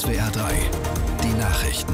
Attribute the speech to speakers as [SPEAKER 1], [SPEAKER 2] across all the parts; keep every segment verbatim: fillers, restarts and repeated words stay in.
[SPEAKER 1] S W R drei, die Nachrichten.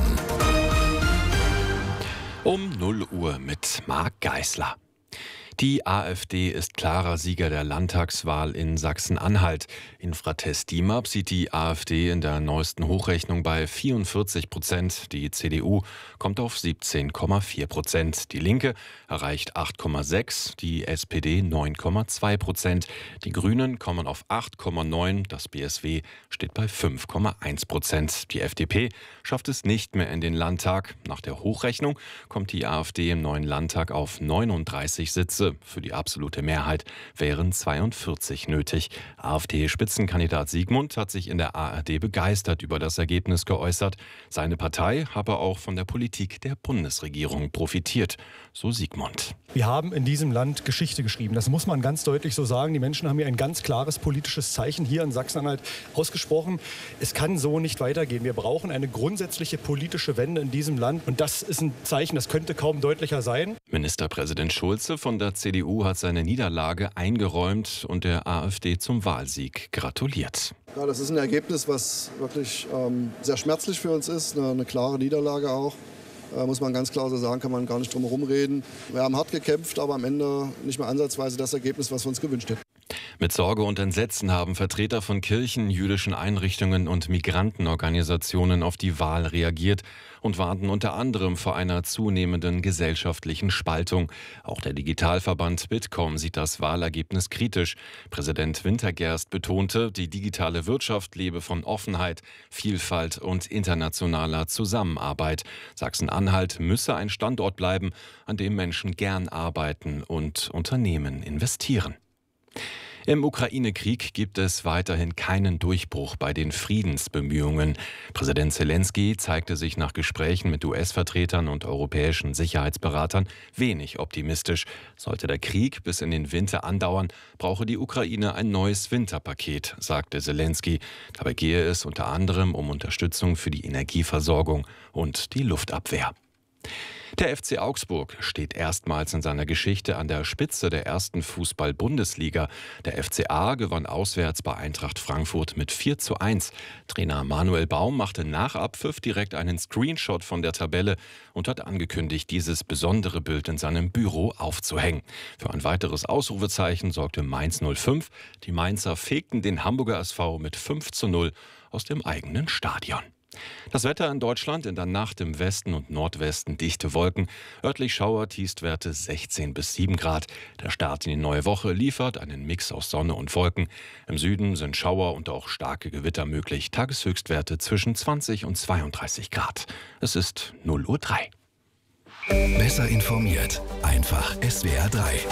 [SPEAKER 2] Um null Uhr mit Marc Geisler. Die AfD ist klarer Sieger der Landtagswahl in Sachsen-Anhalt. Infratest DIMAP sieht die AfD in der neuesten Hochrechnung bei vierundvierzig Prozent. Die C D U kommt auf siebzehn Komma vier Prozent. Die Linke erreicht acht Komma sechs, die S P D neun Komma zwei Prozent. Die Grünen kommen auf acht Komma neun, das B S W steht bei fünf Komma eins Prozent. Die F D P schafft es nicht mehr in den Landtag. Nach der Hochrechnung kommt die AfD im neuen Landtag auf neununddreißig Sitze. Für die absolute Mehrheit wären zweiundvierzig nötig. AfD-Spitzenkandidat Siegmund hat sich in der A R D begeistert über das Ergebnis geäußert. Seine Partei habe auch von der Politik der Bundesregierung profitiert, so Siegmund.
[SPEAKER 3] Wir haben in diesem Land Geschichte geschrieben. Das muss man ganz deutlich so sagen. Die Menschen haben hier ein ganz klares politisches Zeichen hier in Sachsen-Anhalt ausgesprochen. Es kann so nicht weitergehen. Wir brauchen eine grundsätzliche politische Wende in diesem Land. Und das ist ein Zeichen, das könnte kaum deutlicher sein.
[SPEAKER 2] Ministerpräsident Schulze von der C D U hat seine Niederlage eingeräumt und der AfD zum Wahlsieg gratuliert.
[SPEAKER 4] Ja, das ist ein Ergebnis, was wirklich ähm, sehr schmerzlich für uns ist. Eine, eine klare Niederlage auch. Äh, muss man ganz klar so sagen, kann man gar nicht drum herum reden. Wir haben hart gekämpft, aber am Ende nicht mehr ansatzweise das Ergebnis, was wir uns gewünscht hätten.
[SPEAKER 2] Mit Sorge und Entsetzen haben Vertreter von Kirchen, jüdischen Einrichtungen und Migrantenorganisationen auf die Wahl reagiert und warnten unter anderem vor einer zunehmenden gesellschaftlichen Spaltung. Auch der Digitalverband Bitkom sieht das Wahlergebnis kritisch. Präsident Wintergerst betonte, die digitale Wirtschaft lebe von Offenheit, Vielfalt und internationaler Zusammenarbeit. Sachsen-Anhalt müsse ein Standort bleiben, an dem Menschen gern arbeiten und Unternehmen investieren. Im Ukraine-Krieg gibt es weiterhin keinen Durchbruch bei den Friedensbemühungen. Präsident Zelensky zeigte sich nach Gesprächen mit U S-Vertretern und europäischen Sicherheitsberatern wenig optimistisch. Sollte der Krieg bis in den Winter andauern, brauche die Ukraine ein neues Winterpaket, sagte Zelensky. Dabei gehe es unter anderem um Unterstützung für die Energieversorgung und die Luftabwehr. Der F C Augsburg steht erstmals in seiner Geschichte an der Spitze der ersten Fußball-Bundesliga. Der F C A gewann auswärts bei Eintracht Frankfurt mit vier zu eins. Trainer Manuel Baum machte nach Abpfiff direkt einen Screenshot von der Tabelle und hat angekündigt, dieses besondere Bild in seinem Büro aufzuhängen. Für ein weiteres Ausrufezeichen sorgte Mainz null fünf. Die Mainzer fegten den Hamburger S V mit fünf zu null aus dem eigenen Stadion. Das Wetter in Deutschland: in der Nacht im Westen und Nordwesten dichte Wolken, örtlich Schauer, Tiefstwerte sechzehn bis sieben Grad. Der Start in die neue Woche liefert einen Mix aus Sonne und Wolken. Im Süden sind Schauer und auch starke Gewitter möglich. Tageshöchstwerte zwischen zwanzig und zweiunddreißig Grad. Es ist null Uhr drei.
[SPEAKER 1] Besser informiert, einfach S W R drei.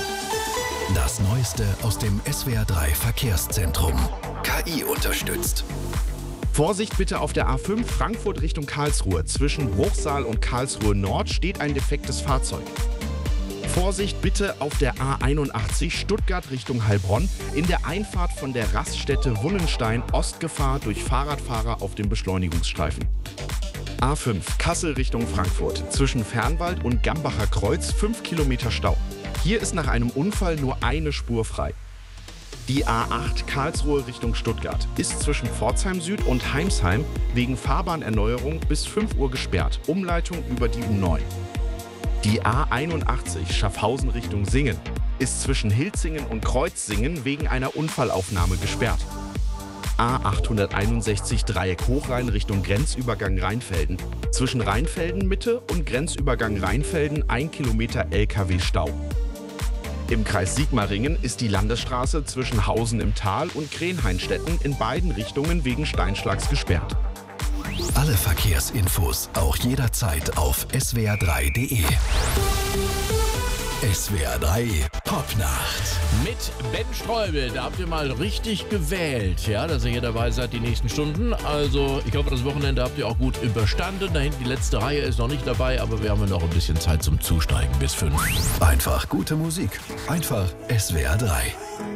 [SPEAKER 1] Das Neueste aus dem S W R drei Verkehrszentrum. K I unterstützt.
[SPEAKER 5] Vorsicht bitte auf der A fünf Frankfurt Richtung Karlsruhe. Zwischen Bruchsal und Karlsruhe Nord steht ein defektes Fahrzeug. Vorsicht bitte auf der A einundachtzig Stuttgart Richtung Heilbronn. In der Einfahrt von der Raststätte Wunnenstein Ostgefahr durch Fahrradfahrer auf dem Beschleunigungsstreifen. A fünf Kassel Richtung Frankfurt. Zwischen Fernwald und Gambacher Kreuz fünf Kilometer Stau. Hier ist nach einem Unfall nur eine Spur frei. Die A acht Karlsruhe Richtung Stuttgart ist zwischen Pforzheim Süd und Heimsheim wegen Fahrbahnerneuerung bis fünf Uhr gesperrt. Umleitung über die U neun. Die A einundachtzig Schaffhausen Richtung Singen ist zwischen Hilzingen und Kreuzsingen wegen einer Unfallaufnahme gesperrt. A achthunderteinundsechzig Dreieck Hochrhein Richtung Grenzübergang Rheinfelden. Zwischen Rheinfelden Mitte und Grenzübergang Rheinfelden ein Kilometer L K W-Stau. Im Kreis Sigmaringen ist die Landesstraße zwischen Hausen im Tal und Krenhainstetten in beiden Richtungen wegen Steinschlags gesperrt.
[SPEAKER 1] Alle Verkehrsinfos auch jederzeit auf S W R drei punkt de. S W R drei Popnacht.
[SPEAKER 6] Mit Ben Streubel, da habt ihr mal richtig gewählt, ja, dass ihr hier dabei seid die nächsten Stunden. Also ich hoffe, das Wochenende habt ihr auch gut überstanden. Da hinten die letzte Reihe ist noch nicht dabei, aber wir haben ja noch ein bisschen Zeit zum Zusteigen bis fünf.
[SPEAKER 1] Einfach gute Musik. Einfach S W R drei.